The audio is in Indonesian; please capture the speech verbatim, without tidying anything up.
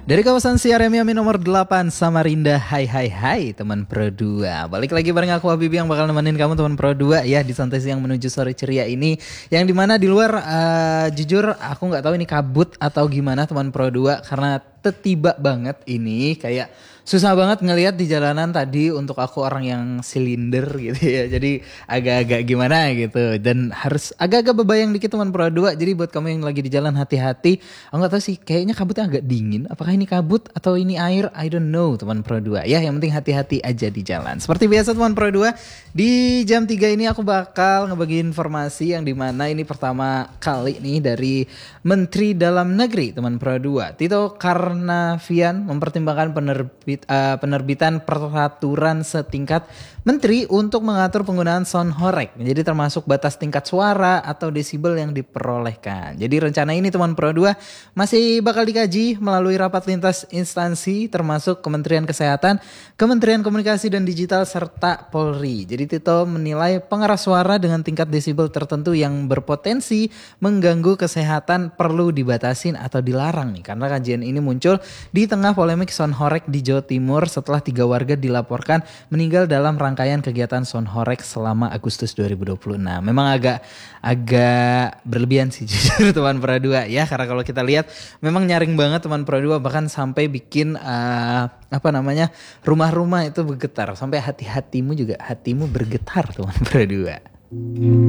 Dari kawasan Siar Yami nomor delapan Samarinda. Hai hai hai teman Pro dua. Balik lagi bareng aku Habibie yang bakal nemenin kamu teman Pro dua ya di santai siang menuju sore ceria ini. Yang dimana di luar uh, jujur aku gak tahu ini kabut atau gimana teman Pro dua. Karena tiba banget ini kayak susah banget ngelihat di jalanan tadi untuk aku orang yang silinder gitu ya. Jadi agak-agak gimana gitu. Dan harus agak-agak bebayang dikit teman Pro dua. Jadi buat kamu yang lagi di jalan hati-hati. Aku gak tahu sih kayaknya kabutnya agak dingin. Apakah ini kabut atau ini air? I don't know teman Pro dua. Ya yang penting hati-hati aja di jalan. Seperti biasa teman Pro dua. Di jam tiga ini aku bakal ngebagi informasi yang dimana ini pertama kali nih dari Menteri Dalam Negeri teman Pro dua. Tito Karnavian mempertimbangkan penerbit Uh, penerbitan peraturan setingkat menteri untuk mengatur penggunaan sound horeg. Jadi termasuk batas tingkat suara atau desibel yang diperolehkan. Jadi rencana ini teman Pro dua masih bakal dikaji melalui rapat lintas instansi termasuk Kementerian Kesehatan, Kementerian Komunikasi dan Digital serta Polri. Jadi Tito menilai pengeras suara dengan tingkat desibel tertentu yang berpotensi mengganggu kesehatan perlu dibatasin atau dilarang nih. Karena kajian ini muncul di tengah polemik sound horeg di Jawa Timur setelah tiga warga dilaporkan meninggal dalam rangkaian kegiatan sound horeg selama Agustus dua ribu dua puluh enam. Memang agak agak berlebihan sih jujur teman Pro dua ya, karena kalau kita lihat memang nyaring banget teman Pro dua, bahkan sampai bikin uh, apa namanya rumah-rumah itu bergetar, sampai hati-hatimu juga hatimu bergetar teman Pro dua.